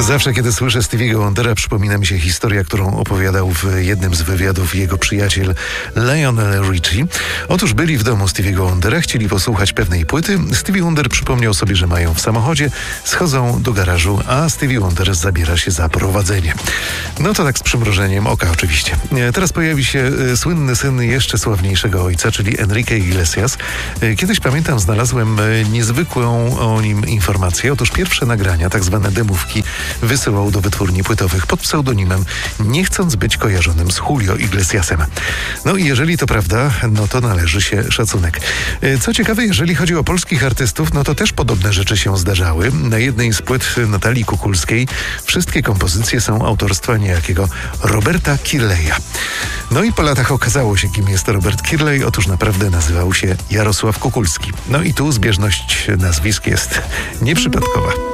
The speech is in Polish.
Zawsze, kiedy słyszę Stevie'ego Wondera, przypomina mi się historia, którą opowiadał w jednym z wywiadów jego przyjaciel Lionel Richie. Otóż byli w domu Stevie'ego Wondera, chcieli posłuchać pewnej płyty. Stevie Wonder przypomniał sobie, że mają w samochodzie, schodzą do garażu, a Stevie Wonder zabiera się za prowadzenie. No to tak z przymrożeniem oka oczywiście. Teraz pojawi się słynny syn jeszcze sławniejszego ojca, czyli Enrique Iglesias. Kiedyś, pamiętam, znalazłem niezwykłą o nim informację. Otóż pierwsze nagrania, tak zwane demówki, wysyłał do wytwórni płytowych pod pseudonimem, nie chcąc być kojarzonym z Julio Iglesiasem. No i jeżeli to prawda, no to należy się szacunek. Co ciekawe, jeżeli chodzi o polskich artystów, no to też podobne rzeczy się zdarzały. Na jednej z płyt Natalii Kukulskiej wszystkie kompozycje są autorstwa niejakiego Roberta Kirleya. No i po latach okazało się, kim jest Robert Kirley. Otóż naprawdę nazywał się Jarosław Kukulski. No i tu zbieżność nazwisk jest nieprzypadkowa.